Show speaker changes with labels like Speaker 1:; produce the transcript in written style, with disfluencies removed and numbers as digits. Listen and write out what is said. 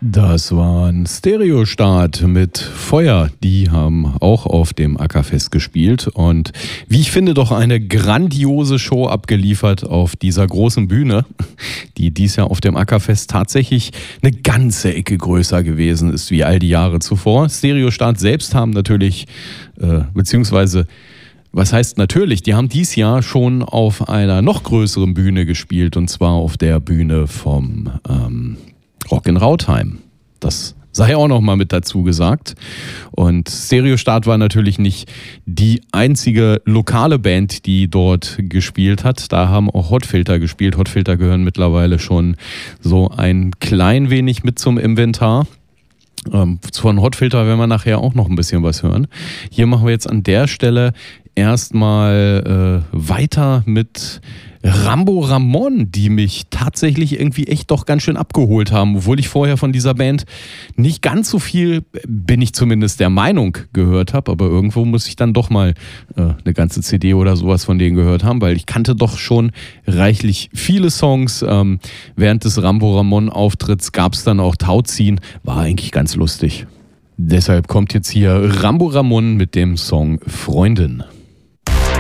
Speaker 1: Das war ein Stereostart mit Feuer. Die haben auch auf dem Ackerfest gespielt und wie ich finde, doch eine grandiose Show abgeliefert auf dieser großen Bühne, die dies Jahr auf dem Ackerfest tatsächlich eine ganze Ecke größer gewesen ist wie all die Jahre zuvor. Stereostart selbst haben natürlich, beziehungsweise was heißt natürlich, die haben dies Jahr schon auf einer noch größeren Bühne gespielt und zwar auf der Bühne vom Rock in Rautheim. Das sei auch noch mal mit dazu gesagt. Und Stereostart war natürlich nicht die einzige lokale Band, die dort gespielt hat. Da haben auch Hotfilter gespielt. Hotfilter gehören mittlerweile schon so ein klein wenig mit zum Inventar. Von Hotfilter werden wir nachher auch noch ein bisschen was hören. Hier machen wir jetzt an der Stelle erstmal weiter mit Rambo Ramon, die mich tatsächlich irgendwie echt doch ganz schön abgeholt haben, obwohl ich vorher von dieser Band nicht ganz so viel, bin ich zumindest der Meinung, gehört habe, aber irgendwo muss ich dann doch mal eine ganze CD oder sowas von denen gehört haben, weil ich kannte doch schon reichlich viele Songs. Während des Rambo Ramon Auftritts gab es dann auch Tauziehen, war eigentlich ganz lustig. Deshalb kommt jetzt hier Rambo Ramon mit dem Song Freundin.